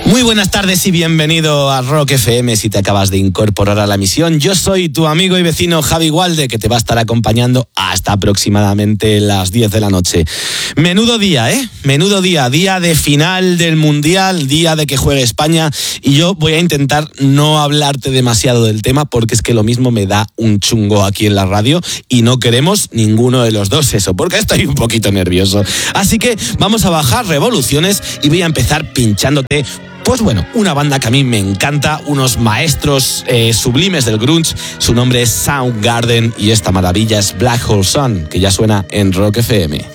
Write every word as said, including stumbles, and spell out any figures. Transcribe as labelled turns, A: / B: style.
A: Muy buenas tardes y bienvenido a Rock F M si te acabas de incorporar a la emisión. Yo soy tu amigo y vecino Javi Gualde, que te va a estar acompañando hasta aproximadamente las diez de la noche. Menudo día, ¿eh? Menudo día, día de final del Mundial, día de que juegue España, y yo voy a intentar no hablarte demasiado del tema porque es que lo mismo me da un chungo aquí en la radio y no queremos ninguno de los dos eso, porque estoy un poquito nervioso. Así que vamos a bajar revoluciones y voy a empezar pinchándote, pues bueno, una banda que a mí me encanta, unos maestros eh, sublimes del grunge. Su nombre es Soundgarden y esta maravilla es Black Hole Sun, que ya suena en Rock F M.